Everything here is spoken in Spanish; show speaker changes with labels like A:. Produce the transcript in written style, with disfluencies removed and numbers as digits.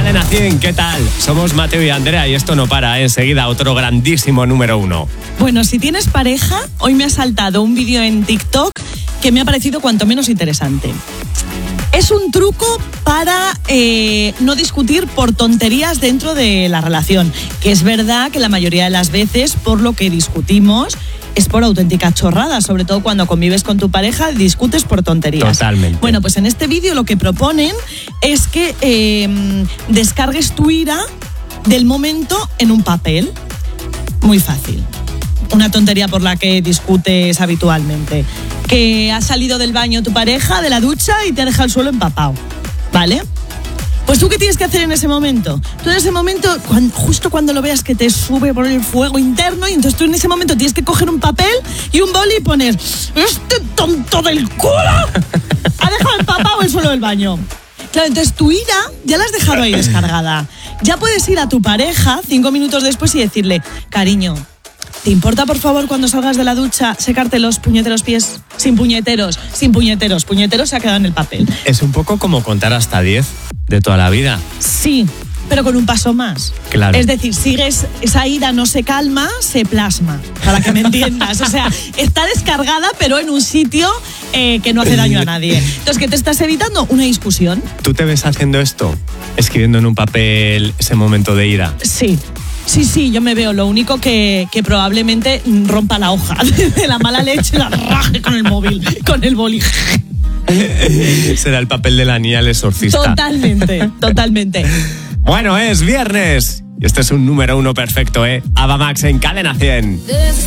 A: Cadena 100, ¿qué tal? Somos Mateo y Andrea y esto no para. Enseguida otro grandísimo número 1.
B: Bueno, si tienes pareja, hoy me ha saltado un vídeo en TikTok que me ha parecido cuanto menos interesante. Es un truco para no discutir por tonterías dentro de la relación, que es verdad que la mayoría de las veces por lo que discutimos es por auténtica chorrada, sobre todo cuando convives con tu pareja, discutes por tonterías.
A: Totalmente.
B: Bueno, pues en este vídeo lo que proponen es que descargues tu ira del momento en un papel. Muy fácil. Una tontería por la que discutes habitualmente. Que ha salido del baño tu pareja, de la ducha, y te ha dejado el suelo empapado, ¿vale? Pues ¿tú qué tienes que hacer en ese momento? Tú en ese momento, justo cuando lo veas que te sube por el fuego interno, y entonces tú en ese momento tienes que coger un papel y un boli y poner "este tonto del culo ha dejado empapado el suelo del baño". Claro, entonces tu ira ya la has dejado ahí descargada. Ya puedes ir a tu pareja 5 minutos después y decirle: cariño, ¿te importa, por favor, cuando salgas de la ducha, secarte los puñeteros pies? Sin puñeteros. Puñeteros se ha quedado en el papel.
A: Es un poco como contar hasta 10 de toda la vida.
B: Sí, pero con un paso más.
A: Claro.
B: Es decir, sigues, esa ira no se calma, se plasma, para que me entiendas. O sea, está descargada, pero en un sitio que no hace daño a nadie. Entonces, ¿qué te estás evitando? Una discusión.
A: ¿Tú te ves haciendo esto? Escribiendo en un papel ese momento de ira.
B: Sí, yo me veo. Lo único que probablemente rompa la hoja de la mala leche, la raje con el móvil, con el boli.
A: Será el papel de la niña el exorcista.
B: Totalmente.
A: Bueno, es viernes. Y este es un número 1 perfecto, ¿eh? Ava Max en Cadena 100.